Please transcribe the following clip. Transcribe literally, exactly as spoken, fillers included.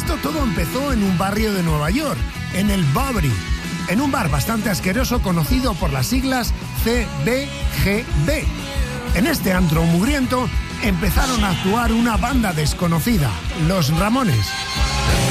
Esto todo empezó en un barrio de Nueva York, en el Bowery, en un bar bastante asqueroso conocido por las siglas C B G B. En este antro mugriento empezaron a actuar una banda desconocida, Los Ramones.